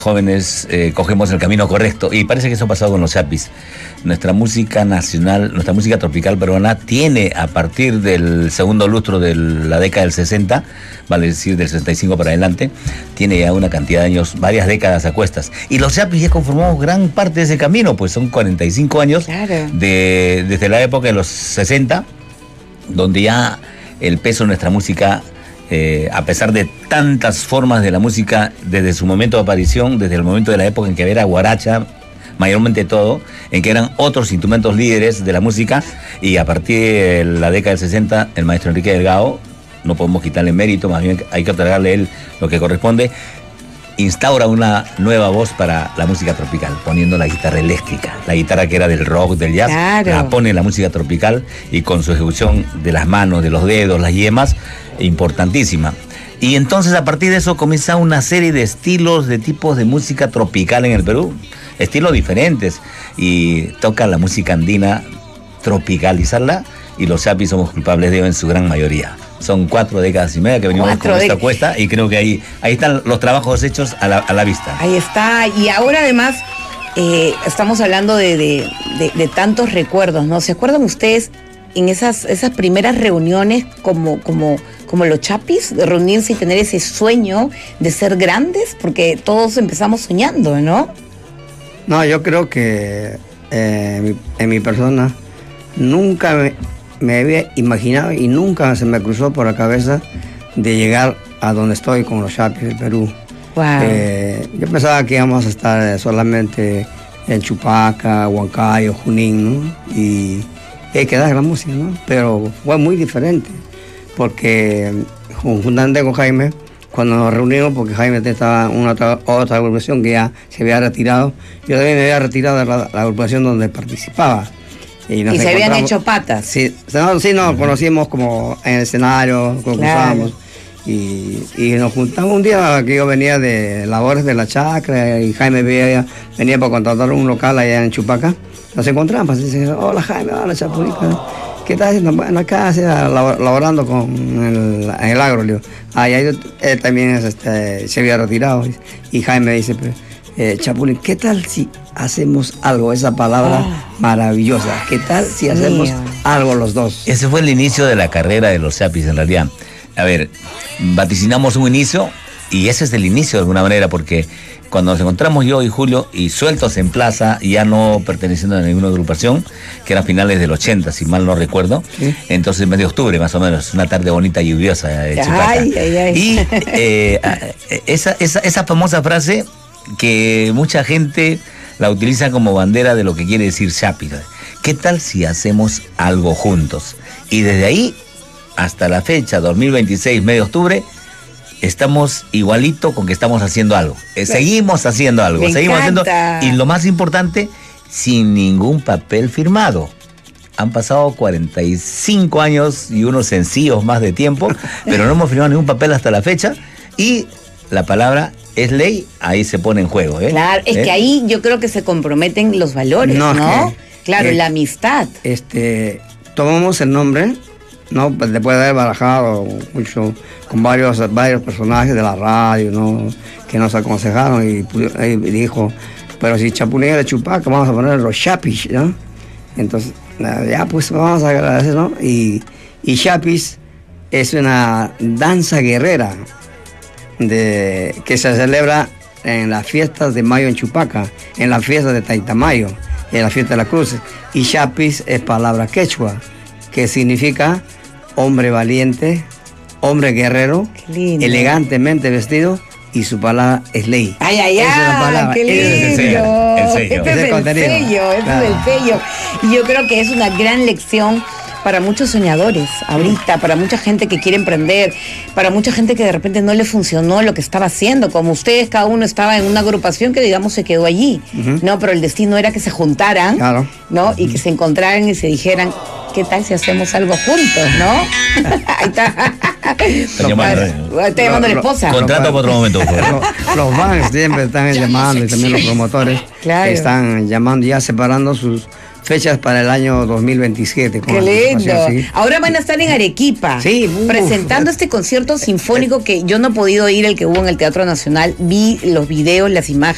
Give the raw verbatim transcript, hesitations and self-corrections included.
jóvenes eh, cogemos el camino correcto, y parece que eso ha pasado con los chapis. Nuestra música nacional, nuestra música tropical peruana tiene, a partir del segundo lustro de la década del sesenta, vale decir del sesenta y cinco para adelante, tiene ya una cantidad de años, varias décadas a cuestas, y los chapis ya conformamos gran parte de ese camino, pues son cuarenta y cinco años, claro, de, desde la época de los sesenta, donde ya el peso de nuestra música, Eh, a pesar de tantas formas de la música desde su momento de aparición, desde el momento de la época en que era guaracha, mayormente todo, en que eran otros instrumentos líderes de la música, y a partir de la década del sesenta, el maestro Enrique Delgado, no podemos quitarle mérito, más bien hay que otorgarle a él lo que corresponde, instaura una nueva voz para la música tropical, poniendo la guitarra eléctrica, la guitarra que era del rock, del jazz, claro, la pone en la música tropical, y con su ejecución de las manos, de los dedos, las yemas, importantísima. Y entonces, a partir de eso, comienza una serie de estilos, de tipos de música tropical en el Perú, estilos diferentes, y toca la música andina, tropicalizarla, y los chapis somos culpables de ello en su gran mayoría. Son cuatro décadas y media que venimos con esta cuesta, y creo que ahí, ahí están los trabajos hechos a la, a la vista. Ahí está, y ahora además eh, estamos hablando de, de, de, de tantos recuerdos, ¿no? ¿Se acuerdan ustedes en esas, esas primeras reuniones como, como, como los chapis, de reunirse y tener ese sueño de ser grandes? Porque todos empezamos soñando, ¿no? No, yo creo que eh, en, mi, en mi persona nunca me, me había imaginado, y nunca se me cruzó por la cabeza de llegar a donde estoy con los chapis del Perú. Wow. Eh, yo pensaba que íbamos a estar solamente en Chupaca, Huancayo, Junín, ¿no? Y hay que dar la música, ¿no? Pero fue muy diferente, porque juntamente con Jaime, cuando nos reunimos, porque Jaime estaba en una otra, otra agrupación que ya se había retirado, yo también me había retirado de la, la agrupación donde participaba. Y, y se habían hecho patas. Sí, no, sí nos conocimos como en el escenario, concursábamos. Claro. Y, y nos juntamos un día que yo venía de labores de la chacra, y Jaime venía, venía para contratar un local allá en Chupaca. Nos encontramos y dicen: hola Jaime, hola Chapulita, ¿qué estás haciendo? Bueno, acá laborando con el, en el agro. Le digo, ah, y ahí, él también es, este, se había retirado. Y Jaime dice: eh, Chapulín, ¿qué tal si hacemos algo? Esa palabra oh, maravillosa. ¿Qué tal si hacemos mío. algo los dos? Ese fue el inicio de la carrera de los chapis, en realidad. A ver, vaticinamos un inicio, y ese es el inicio de alguna manera, porque cuando nos encontramos yo y Julio, y sueltos en plaza, ya no perteneciendo a ninguna agrupación, que eran finales del ochenta, si mal no recuerdo, ¿sí? Entonces mes de octubre más o menos, una tarde bonita y lluviosa de Chupaca. Ay, ay, ay. Y eh, esa, esa, esa famosa frase que mucha gente la utiliza como bandera de lo que quiere decir chapi. ¿Qué tal si hacemos algo juntos? Y desde ahí hasta la fecha, dos mil veintiséis, medio de octubre, estamos igualito con que estamos haciendo algo. Eh, seguimos haciendo algo, Me seguimos encanta. haciendo, y lo más importante, sin ningún papel firmado. Han pasado cuarenta y cinco años y unos sencillos más de tiempo, pero no hemos firmado ningún papel hasta la fecha, y la palabra es ley, ahí se pone en juego. ¿eh? Claro, es ¿Eh? que ahí yo creo que se comprometen los valores, ¿no? ¿no? Que, claro, que, la amistad. Este, tomamos el nombre, ¿no? Después de haber barajado mucho con varios, varios personajes de la radio, ¿no? Que nos aconsejaron, y, y dijo: pero si Chapulín de Chupaca, vamos a poner los chapis, ¿no? Entonces, ya pues vamos a agradecer, ¿no? Y, y chapis es una danza guerrera de, que se celebra en las fiestas de mayo en Chupaca, en las fiestas de Taitamayo, en la fiesta de la Cruz. Y chapis es palabra quechua, que significa hombre valiente, hombre guerrero, elegantemente vestido, y su palabra es ley. Ay, ay, ay, esa es la palabra. qué lindo. Ese es el sello, el sello. Este es el, el sello, este claro. es el sello. Y yo creo que es una gran lección para muchos soñadores ahorita, para mucha gente que quiere emprender, para mucha gente que de repente no le funcionó lo que estaba haciendo, como ustedes, cada uno estaba en una agrupación que, digamos, se quedó allí, uh-huh. ¿no? Pero el destino era que se juntaran, claro. ¿no? Uh-huh. Y que se encontraran y se dijeran: ¿qué tal si hacemos algo juntos, no? Ahí está. Está llamando, está llamando la esposa. Contrato para otro momento. Los, los fans siempre están llamando, y también los promotores, claro, están llamando, ya separando sus fechas para el año dos mil veintisiete. ¡Qué lindo! Ahora van a estar en Arequipa, sí, uf, presentando este concierto sinfónico que yo no he podido ir, el que hubo en el Teatro Nacional. Vi los videos, las imágenes.